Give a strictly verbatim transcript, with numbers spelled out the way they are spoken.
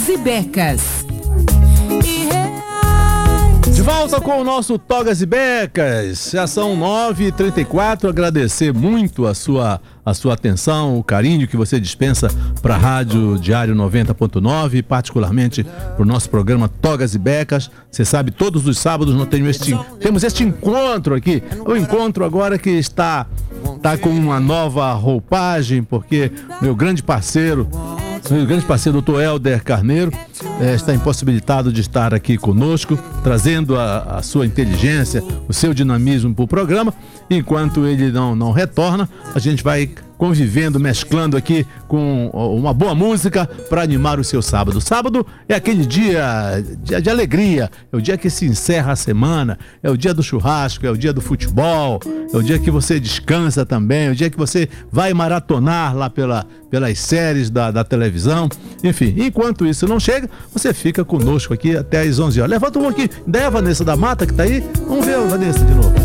e Becas. De volta com o nosso Togas e Becas, já são nove e trinta e quatro, agradecer muito a sua, a sua atenção, o carinho que você dispensa para a Rádio Diário noventa ponto nove, particularmente para o nosso programa Togas e Becas. Você sabe, todos os sábados nós temos este, temos este encontro aqui, o encontro agora que está, está com uma nova roupagem, porque meu grande parceiro, meu grande parceiro, doutor Helder Carneiro, é, está impossibilitado de estar aqui conosco, trazendo a, a sua inteligência, o seu dinamismo para o programa. Enquanto ele não, não retorna, a gente vai convivendo, mesclando aqui com uma boa música para animar o seu sábado. Sábado é aquele dia, dia de alegria, é o dia que se encerra a semana, é o dia do churrasco, é o dia do futebol, é o dia que você descansa também, é o dia que você vai maratonar lá pela, pelas séries da, da televisão. Enfim, enquanto isso não chega, você fica conosco aqui até às onze horas. Levanta um aqui, daí a Vanessa da Mata que tá aí, vamos ver a Vanessa de novo.